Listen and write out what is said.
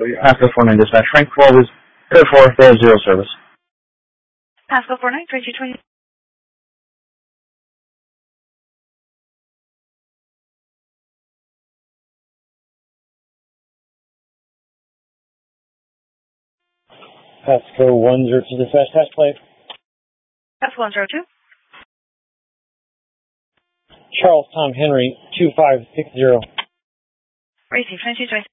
Pasco 49 dispatch. Frank 12 is code 4. They have zero service. Pasco 49, 3220. Pasco 102 dispatch, hash plate. Pasco 102. Charles Tom Henry 2560. Receive 2220.